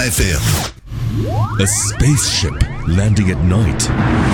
1FM. A spaceship landing at night.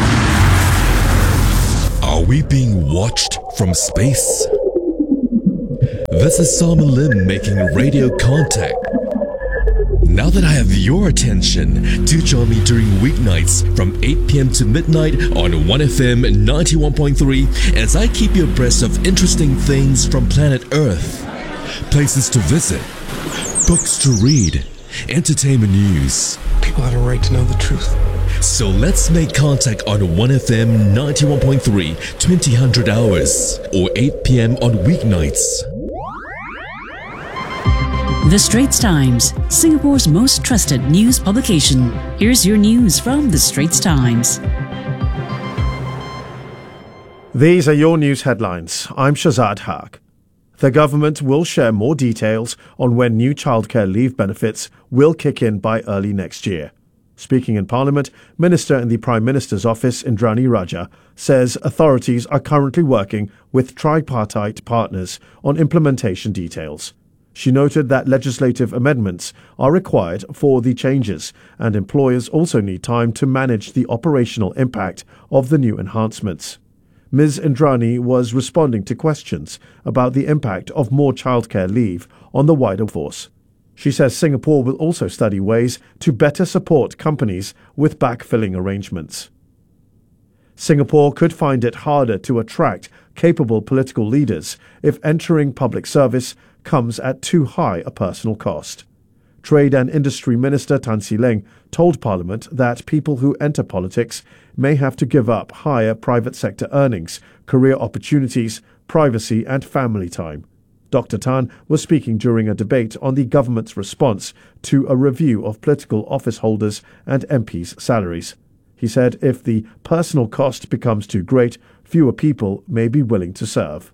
Are we being watched from space? This is Simon Lim making radio contact. Now that I have your attention, do join me during weeknights from 8 p.m. to midnight on 1FM 91.3 as I keep you abreast of interesting things from planet Earth. Places to visit, books to read, entertainment news. People have a right to know the truth. So let's make contact on 1FM 91.3, 2000 hours, or 8 p.m. on weeknights. The Straits Times, Singapore's most trusted news publication. Here's your news from The Straits Times. These are your news headlines. I'm Shazad Haq. The government will share more details on when new childcare leave benefits will kick in by early next year. Speaking in Parliament, Minister in the Prime Minister's office, Indrani Raja, says authorities are currently working with tripartite partners on implementation details. She noted that legislative amendments are required for the changes, and employers also need time to manage the operational impact of the new enhancements. Ms. Indrani was responding to questions about the impact of more childcare leave on the wider force. She says Singapore will also study ways to better support companies with backfilling arrangements. Singapore could find it harder to attract capable political leaders if entering public service comes at too high a personal cost. Trade and Industry Minister Tan See Leng told Parliament that people who enter politics may have to give up higher private sector earnings, career opportunities, privacy and family time. Dr. Tan was speaking during a debate on the government's response to a review of political office holders and MPs' salaries. He said if the personal cost becomes too great, fewer people may be willing to serve.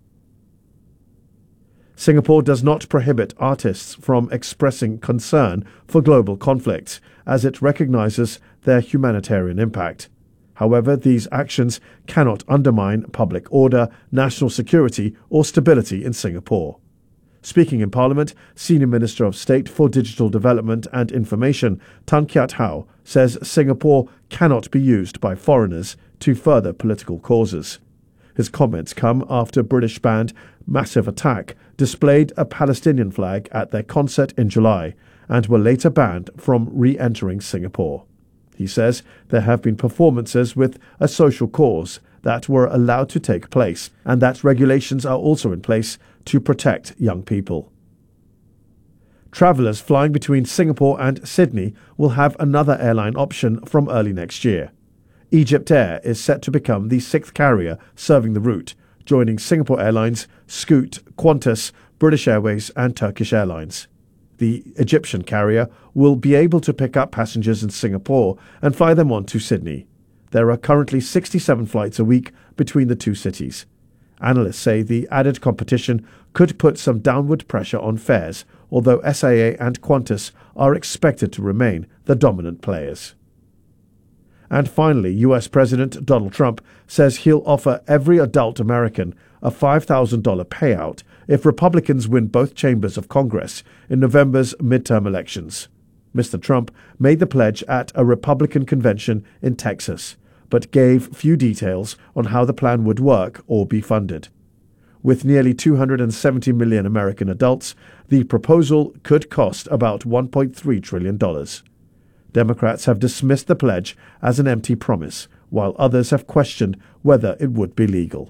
Singapore does not prohibit artists from expressing concern for global conflicts, as it recognizes their humanitarian impact. However, these actions cannot undermine public order, national security, or stability in Singapore. Speaking in Parliament, Senior Minister of State for Digital Development and Information, Tan Kiat Hau, says Singapore cannot be used by foreigners to further political causes. His comments come after British band Massive Attack displayed a Palestinian flag at their concert in July and were later banned from re-entering Singapore. He says there have been performances with a social cause that were allowed to take place and that regulations are also in place to protect young people. Travellers flying between Singapore and Sydney will have another airline option from early next year. Egypt Air is set to become the sixth carrier serving the route, joining Singapore Airlines, Scoot, Qantas, British Airways and Turkish Airlines. The Egyptian carrier will be able to pick up passengers in Singapore and fly them on to Sydney. There are currently 67 flights a week between the two cities. Analysts say the added competition could put some downward pressure on fares, although SIA and Qantas are expected to remain the dominant players. And finally, US President Donald Trump says he'll offer every adult American a $5,000 payout if Republicans win both chambers of Congress in November's midterm elections. Mr. Trump made the pledge at a Republican convention in Texas, but gave few details on how the plan would work or be funded. With nearly 270 million American adults, the proposal could cost about $1.3 trillion. Democrats have dismissed the pledge as an empty promise, while others have questioned whether it would be legal.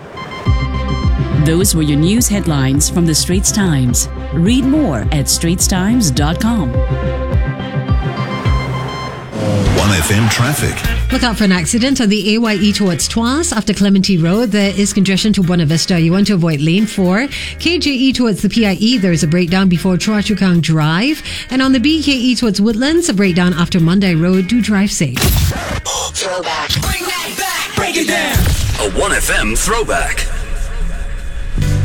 Those were your news headlines from The Straits Times. Read more at straitstimes.com. 1FM traffic. Look out for an accident on the AYE towards Tuas after Clementi Road. There is congestion to Buena Vista. You want to avoid lane 4. KJE towards the PIE, there is a breakdown before Chua Chu Kang Drive. And on the BKE towards Woodlands, a breakdown after Mandai Road. Do drive safe. Throwback. Bring that back. Break it down. A 1FM throwback.